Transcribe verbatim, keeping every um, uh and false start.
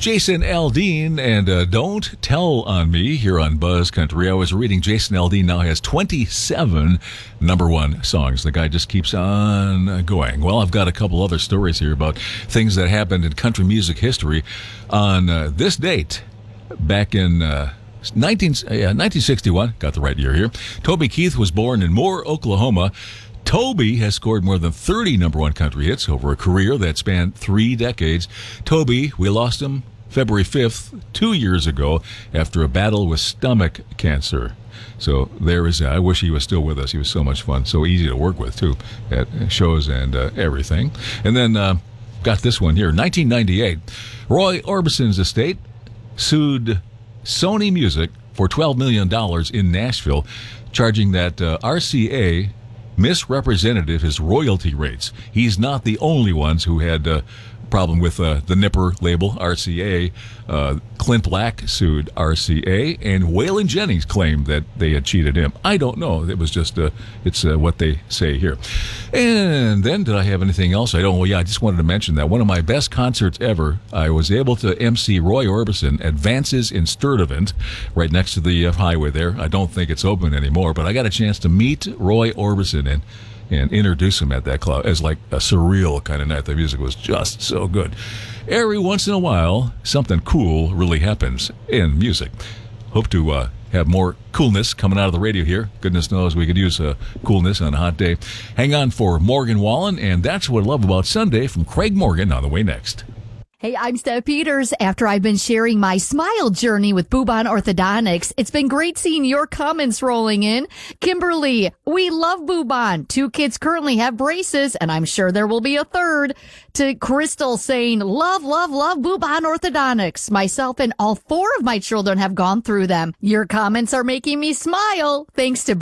Jason Aldean and uh, Don't Tell on Me here on Buzz Country. I was reading Jason Aldean now has twenty-seven number one songs. The guy just keeps on going. Well, I've got a couple other stories here about things that happened in country music history on uh, this date back in uh, nineteen, uh, nineteen sixty-one. Got the right year here. Toby Keith was born in Moore, Oklahoma. Toby has scored more than thirty number one country hits over a career that spanned three decades. Toby, we lost him February fifth, two years ago, after a battle with stomach cancer. So there is, I wish he was still with us. He was so much fun, so easy to work with, too, at shows and uh, everything. And then uh, got this one here. nineteen ninety-eight, Roy Orbison's estate sued Sony Music for twelve million dollars in Nashville, charging that uh, R C A misrepresented his royalty rates. He's not the only ones who had a problem with uh, the Nipper label, R C A. Uh, Clint Black sued R C A, and Waylon Jennings claimed that they had cheated him. I don't know. It was just, uh, it's uh, what they say here. And then, did I have anything else? I don't. Well, yeah, I just wanted to mention that. One of my best concerts ever, I was able to emcee Roy Orbison Advances in Sturtevant, right next to the uh, highway there. I don't think it's open anymore, but I got a chance to meet Roy Orbison and and introduce him at that club as like a surreal kind of night. The music was just so good. Every once in a while, something cool really happens in music. Hope to uh, have more coolness coming out of the radio here. Goodness knows we could use uh, coolness on a hot day. Hang on for Morgan Wallen, and That's What I Love About Sunday from Craig Morgan on the way next. Hey, I'm Steph Peters. After I've been sharing my smile journey with Bubon Orthodontics, it's been great seeing your comments rolling in. Kimberly, we love Bubon. Two kids currently have braces, and I'm sure there will be a third. To Crystal saying, love, love, love Bubon Orthodontics. Myself and all four of my children have gone through them. Your comments are making me smile. Thanks to